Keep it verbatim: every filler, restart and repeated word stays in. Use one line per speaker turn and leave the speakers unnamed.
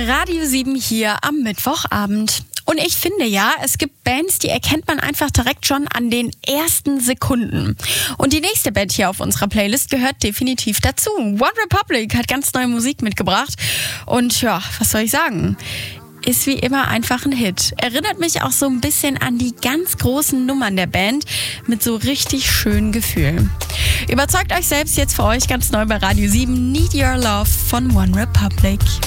Radio sieben hier am Mittwochabend. Und ich finde ja, es gibt Bands, die erkennt man einfach direkt schon an den ersten Sekunden. Und die nächste Band hier auf unserer Playlist gehört definitiv dazu. OneRepublic hat ganz neue Musik mitgebracht. Und ja, was soll ich sagen? Ist wie immer einfach ein Hit. Erinnert mich auch so ein bisschen an die ganz großen Nummern der Band mit so richtig schönen Gefühlen. Überzeugt euch selbst jetzt für euch ganz neu bei Radio sieben. Need Your Love von OneRepublic.